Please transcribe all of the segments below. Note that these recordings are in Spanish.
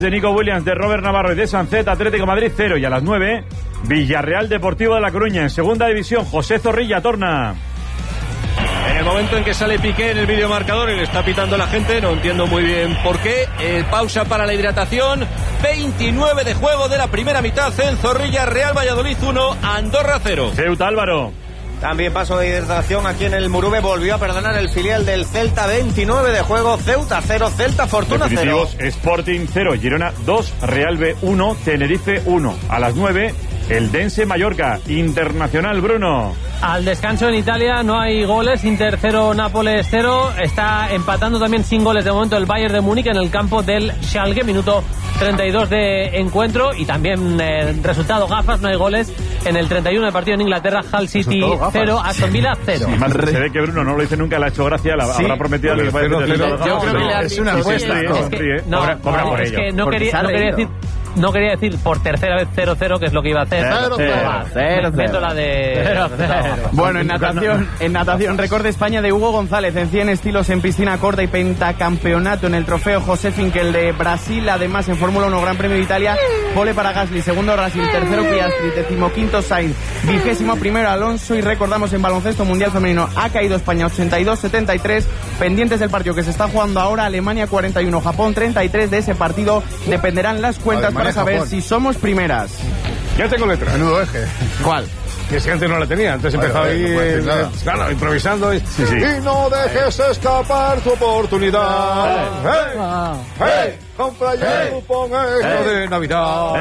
De Nico Williams, de Robert Navarro y de Sancet, Atlético Madrid 0. Y a las 9, Villarreal Deportivo de La Coruña. En segunda división, José Zorrilla torna. En el momento en que sale Piqué en el videomarcador y le está pitando la gente, no entiendo muy bien por qué. Pausa para la hidratación. 29 de juego de la primera mitad en Zorrilla. Real Valladolid 1, Andorra 0. Ceuta, Álvaro. También paso de hidratación aquí en el Murube. Volvió a perdonar el filial del Celta. 29 de juego, Ceuta 0, Celta Fortuna 0. Sporting 0, Girona 2, Real B 1, Tenerife 1. A las 9, el Dense Mallorca, Internacional, Bruno. Al descanso en Italia no hay goles, Inter 0, Nápoles 0. Está empatando también sin goles de momento el Bayern de Múnich en el campo del Schalke, minuto 32 de encuentro. Y también resultado gafas, no hay goles en el 31 de partido en Inglaterra. Hull City 0, Aston Villa 0. Sí, más se ve que Bruno no lo dice nunca, le ha hecho gracia, sí, habrá prometido que vaya a yo creo que es una apuesta. Cobra por ello. Es que no quería decir... No quería decir por tercera vez 0-0, que es lo que iba a hacer. 0-0. Meto la de 0-0. Bueno, en natación, récord de España de Hugo González en 100 estilos en piscina corta y pentacampeonato en el trofeo José Finkel de Brasil. Además, en Fórmula 1, Gran Premio de Italia, pole para Gasly, segundo Brasil, tercero Piastri, 15º Sainz, 21º Alonso. Y recordamos, en baloncesto mundial femenino ha caído España 82-73. Pendientes del partido que se está jugando ahora, Alemania 41, Japón 33. De ese partido dependerán las cuentas para saber Japón. Si somos primeras. Ya tengo letra. Menudo eje. ¿Cuál? Que si antes no la tenía, antes empezaba ahí claro, improvisando. Sí. Y no dejes escapar tu oportunidad. ¡Hey! Compra ya el cupón de Navidad.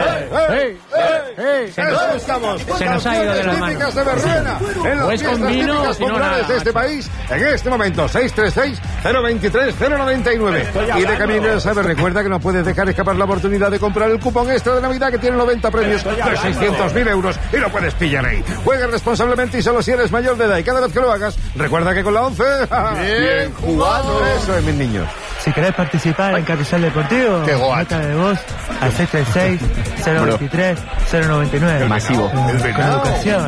Se nos ha ido de las manos. Pues con vino, si no nada. De este país, en este momento, 636-023-099. Y de camino a saber, recuerda que no puedes dejar escapar la oportunidad de comprar el cupón extra de Navidad que tiene 90 premios de 600.000 euros y lo puedes pillar ahí. Juega responsablemente y solo si eres mayor de edad. Y cada vez que lo hagas, recuerda que con la 11... ¡Bien jugado! Eso es, mis niños. Si querés participar en Capital Deportivo, nota de voz al 636-023-099. Masivo. Con educación,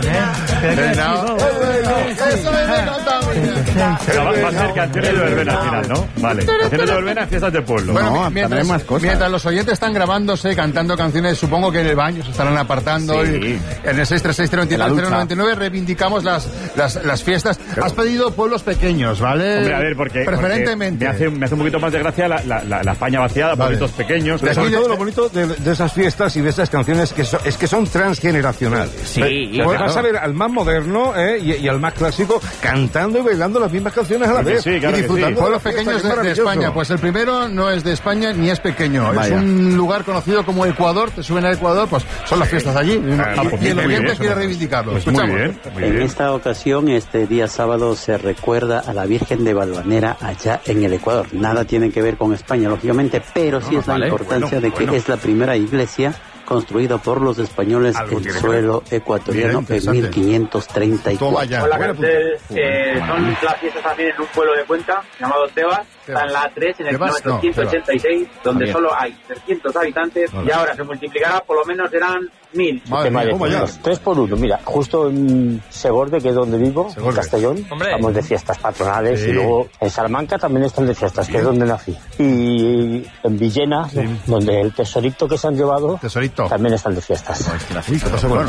Va a ser canciones de verbena al final, ¿no? Vale. Canciones de verbena, fiestas de pueblo. Bueno, mientras los oyentes están grabándose, cantando canciones, supongo que en el baño se estarán apartando. Sí. Y en el 636-023-099 reivindicamos las fiestas. Has pedido pueblos pequeños, ¿vale? Hombre, a ver, porque preferentemente. Me hace un poquito más de gracia la España vaciada, pueblitos pequeños. Pero sobre todo lo bonito de esas fiestas y de esas canciones es que son transgeneracionales. Sí, vas a ver al más moderno y al más clásico cantando y bailando las mismas canciones a la vez. Sí, claro, y disfrutando pueblos pequeños de España. Pues el primero no es de España ni es pequeño. Vaya. Es un lugar conocido como Ecuador. Te suben a Ecuador, pues son las fiestas allí. Y el oyente quiere reivindicarlo. Pues muy bien. En esta ocasión, este día sábado, se recuerda a la Virgen de Valvanera allá en el Ecuador. Nada tiene que ver con España, lógicamente, pero sí es la importancia de que es la primera iglesia construida por los españoles en suelo ecuatoriano en 1534. Hola, Cartel. Son las fiestas también en un pueblo de Cuenca llamado Tebas. Está en la A3 en el kilómetro 186, donde solo hay 300 habitantes y ahora se multiplicará, por lo menos serán 1000. Vale, 3 por 1. Mira, justo en Segorde, que es donde vivo, en Castellón, estamos de fiestas patronales, y luego en Salamanca también están de fiestas, que es donde nací. Y en Villena, donde el tesorito que se han llevado, también están de fiestas. Bueno,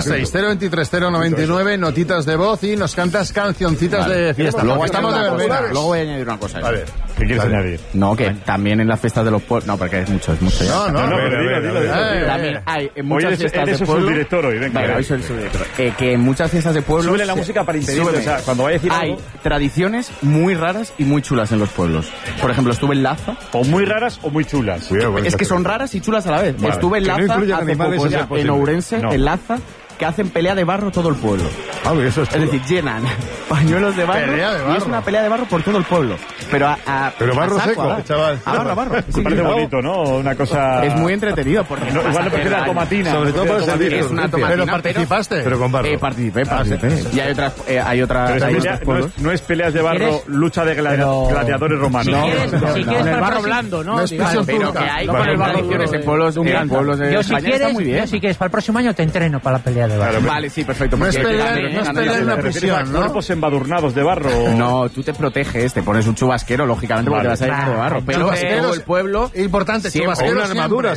636-023-099, notitas de voz y nos cantas cancioncitas de fiesta. Luego estamos de verbena. Luego voy a añadir una cosa. A ver, ¿qué quieres añadir? No, que también en las fiestas de los pueblos... No, porque es mucho ya. No, dilo. También hay en muchas fiestas de pueblo... Subdirector hoy, venga. Hoy soy el subdirector. Que en muchas fiestas de pueblo... Súbele la música para impedir, o sea, cuando vaya a decir hay algo... tradiciones muy raras y muy chulas en los pueblos. Por ejemplo, estuve en Laza... O muy raras o muy chulas. Es que son raras y chulas a la vez. Vale. Estuve en Laza hace poco, en Ourense, en Laza, que hacen pelea de barro todo el pueblo. Eso es decir, llenan pañuelos de barro, y es una pelea de barro por todo el pueblo. Pero barro seco, chaval. A barro. Sí, parece bonito, ¿no? Una cosa... Es muy entretenido. Porque igual no prefiero la tomatina. Sobre todo para servir. Es una tomatina. Pero participaste. Pero con barro. Participé. Y hay otras... No es peleas de barro, lucha de gladiadores romanos. Si quieres el barro blando, ¿no? Pero que hay tradiciones en pueblos de España, está muy bien. Yo si quieres para el próximo año te entreno para la pelea de barro. Vale, sí, perfecto. No es una prisión, ¿no? Cuerpos embadurnados de barro. No, tú te proteges, te pones un chubasquero, lógicamente, porque te vas a ir de barro. Pero todo el pueblo... Importante, chubasquero. Una armadura.